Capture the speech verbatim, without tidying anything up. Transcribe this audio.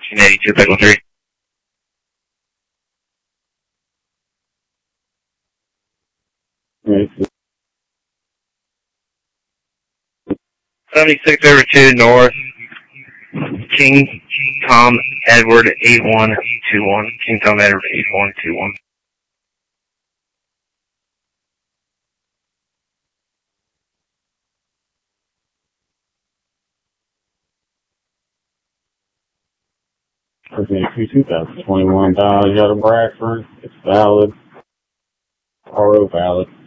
eighty-two, pick one three. seventy-six over two north, King Tom Edward eight one two one, King Tom Edward eight one two one. Okay, two thousand twenty-one Dodge out of Bradford. It's valid. R O valid.